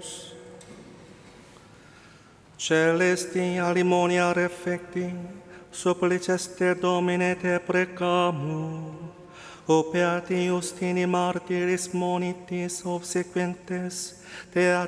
Celesti alimonia refecti, supplices te Domine te precamu, o beati Justini martiris monitis obsequentes te